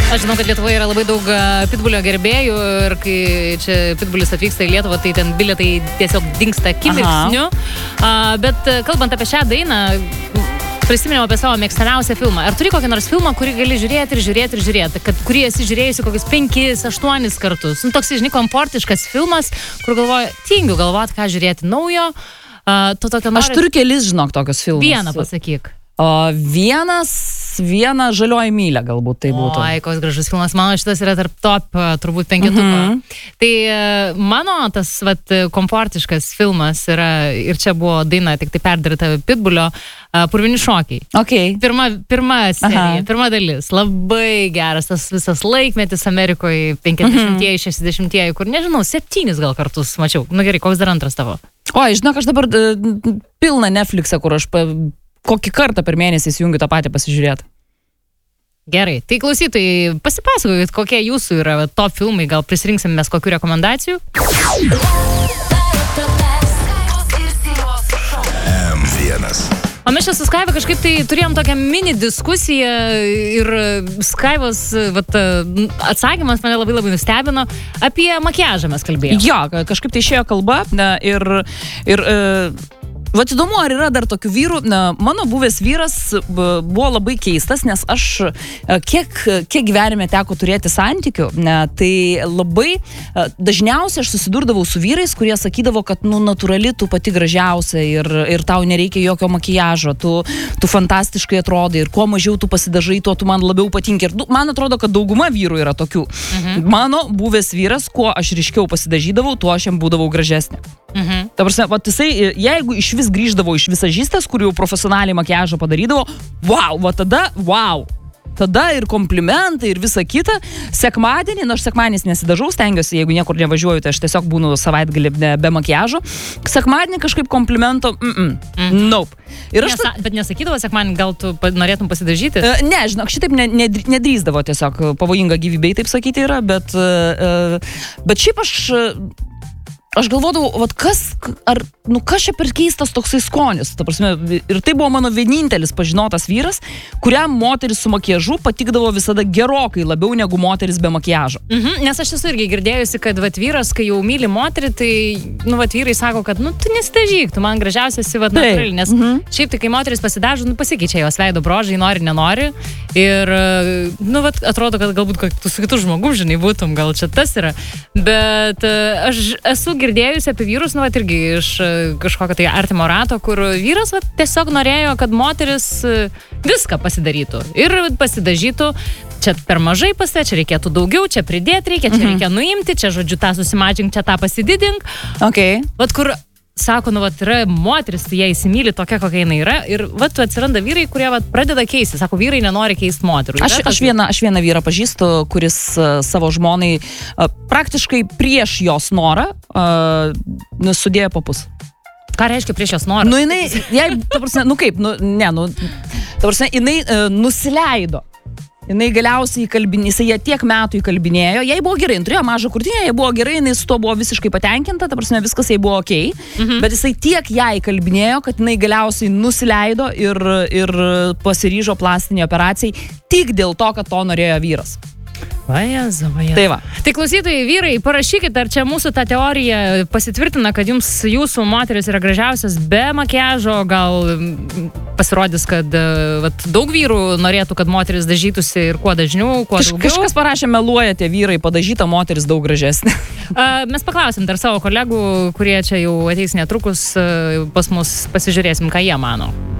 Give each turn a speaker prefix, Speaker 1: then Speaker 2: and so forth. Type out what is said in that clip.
Speaker 1: Aš žinau, kad Lietuvoje yra labai daug pitbulio gerbėjų ir kai čia pitbulis atvyksta į Lietuvą, tai ten bilietai tiesiog dingsta akimirksniu. Bet kalbant apie šią dainą, prisiminiau apie savo mėgstamiausią filmą. Ar turi kokį nors filmą, kurį gali žiūrėti, kad kurį esi žiūrėjusi kokius 5-8 kartus? Toks, žinai, komfortiškas filmas, kur galvoju, tingiu galvot, ką žiūrėti naujo.
Speaker 2: Aš turiu kelis, žinok, tokius filmus.
Speaker 1: Vieną pasakyk.
Speaker 2: Vieną Žalioji mylia galbūt tai būtų.
Speaker 1: Oi, koks gražus filmas. Mano šitas yra tarp top turbūt 5. Tai mano tas komfortiškas filmas yra, ir čia buvo daina tik tai perdaryta Pitbulio, Purvini šokiai.
Speaker 2: Okay.
Speaker 1: Pirma serija, pirma dalis. Labai geras tas visas laikmetis Amerikoje, 50-ieji, 60-ieji, kur nežinau, 7 gal kartus mačiau. Nu gerai, koks dar antras tavo?
Speaker 2: Oi, žinok, aš dabar pilna Netflixą, kur aš kokį kartą per mėnesį įsijungiu tą patį pasižiūrėti.
Speaker 1: Gerai, tai klausytojai, pasipasakokit, kokie jūsų yra top filmai, gal prisirinksim mes kokių rekomendacijų? O mes čia su Skaiva kažkaip tai turėjom tokią mini diskusiją ir Skaivos atsakymas mane labai nustebino. Apie makiažą mes kalbėjome.
Speaker 2: Jo, kažkaip tai išėjo kalba ir vat įdomu, ar yra dar tokių vyrų. Mano buvęs vyras buvo labai keistas, nes aš kiek gyvenime teko turėti santykių, tai labai dažniausiai aš susidurdavau su vyrais, kurie sakydavo, kad natūrali, tu pati gražiausia ir tau nereikia jokio makiažo, tu fantastiškai atrodai ir kuo mažiau tu pasidažai, tuo tu man labiau patinki. Ir man atrodo, kad dauguma vyrų yra tokių. Mano buvęs vyras, kuo aš ryškiau pasidažydavau, tuo aš jam būdavau gražesnė. Ta prasme, jisai, jeigu iš vis grįždavo iš visažistės, kur jau profesionaliai makiažą padarydavo, tada ir komplimentai ir visa kita. Sekmadienį, nors sekmadienis nesidažau, stengiuosi, jeigu niekur nevažiuoju, tai aš tiesiog būnu savaitgalį be makiažo. Sekmadienį kažkaip komplimento, nope. Ir
Speaker 1: bet nesakydavo sekmadienį, gal tu norėtum pasidažyti?
Speaker 2: Ne, žinok, šitaip nedrįsdavo tiesiog, pavojinga gyvybei, taip sakyti yra, bet šiaip aš galvodavau, kas čia per keistas toksai skonis. Ta prasme, ir tai buvo mano vienintelis pažinotas vyras, kuriam moteris su makiažu patikdavo visada gerokai labiau negu moteris be makiažo.
Speaker 1: Nes aš esu irgi girdėjusi, kad vyras, kai jau myli moterį, tai vyrai sako, kad tu nesidažyk, tu man gražiausias esi natūrali, nes šiaip tai, kai moteris pasidažo, pasikeičia jos veido brožai, nori, nenori. Ir, atrodo, kad galbūt tu su kitu žmogu, žinai, būtum, gal čia tas yra. Bet aš esu girdėjusi apie vyrus, irgi iš kažkokio tai artimo rato, kur vyras tiesiog norėjo, kad moteris viską pasidarytų ir pasidažytų. Čia per mažai čia reikėtų daugiau, čia pridėti reikia, čia reikia nuimti, čia žodžiu tą susimažink, čia tą pasididink.
Speaker 2: Okay.
Speaker 1: Kur sako, yra moteris, jie įsimyli tokia, kokia jinai yra, ir atsiranda vyrai, kurie pradeda keisti. Sako, vyrai nenori keisti moterų.
Speaker 2: Aš vieną vyrą pažįstu, kuris savo žmonai praktiškai prieš jos norą sudėjo papus.
Speaker 1: Ką reiškia prieš jos norą?
Speaker 2: Jinai, ta prasme, jinai nusileido. Jinai galiausiai jisai ją tiek metų įkalbinėjo, jai buvo gerai, turėjo mažą krūtinę, jai buvo gerai, jinai su to buvo visiškai patenkinta, ta prasme viskas jai buvo okei, bet jisai tiek ją įkalbinėjo, kad jinai galiausiai nusileido ir pasiryžo plastinį operacijai tik dėl to, kad to norėjo vyras.
Speaker 1: Vajaza.
Speaker 2: Tai va.
Speaker 1: Tai klausytojai, vyrai, parašykit, ar čia mūsų ta teorija pasitvirtina, kad jūsų moteris yra gražiausias be makiažo, gal pasirodys, kad daug vyrų norėtų, kad moteris dažytųsi ir kuo dažniau, kuo daugiau.
Speaker 2: Kažkas parašė, meluojate vyrai, padažyta moteris daug gražesnė.
Speaker 1: Mes paklausim dar savo kolegų, kurie čia jau ateis netrukus pas mus, pasižiūrėsim, ką jie mano.